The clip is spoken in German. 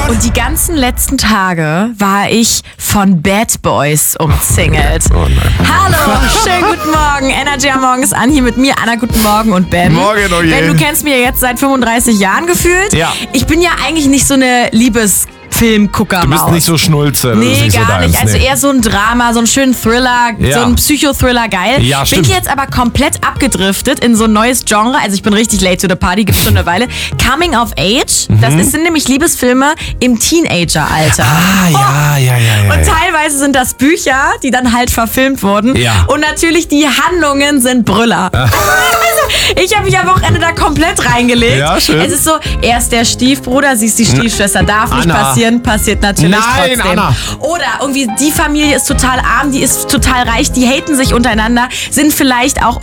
Und die ganzen letzten Tage war ich von Bad Boys umzingelt. Oh nein. Hallo, schönen guten Morgen. Energy am Morgen ist an, hier mit mir. Anna, guten Morgen und Ben. Morgen, oh je. Ben, du kennst mich ja jetzt seit 35 Jahren gefühlt. Ja. Ich bin ja eigentlich nicht so eine Liebesfilmgucker. Du bist nicht so Schnulze. Das Nee, ist nicht gar so deins, nicht. Also nee. eher so ein Drama, so einen schönen Thriller, Ja. so ein Psychothriller, geil. Ja, bin stimmt. jetzt aber komplett abgedriftet in so ein neues Genre. Also ich bin richtig late to the party, gibt's schon eine Weile. Coming of Age, das sind nämlich Liebesfilme im Teenager-Alter. Ja. Und teilweise sind das Bücher, die dann halt verfilmt wurden. Ja. Und natürlich die Handlungen sind Brüller. Also, ich habe mich am Wochenende da komplett reingelegt. Ja, schön. Es ist so, er ist der Stiefbruder, sie ist die Stiefschwester. Darf nicht Anna. passieren, passiert natürlich Nein, trotzdem. Anna. Oder irgendwie die Familie ist total arm, die ist total reich, die haten sich untereinander, sind vielleicht auch